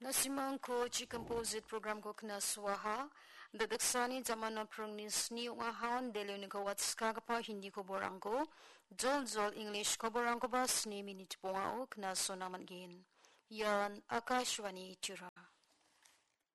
Nasimang ko chi composite program ko kna swaha dadaksani zaman na prangni sni nga haon delio ni ko wats kagapa hindi ko borangko jol English ko borangko ba sni minute ponga o kna sonaman gin yan Akashwani Tira.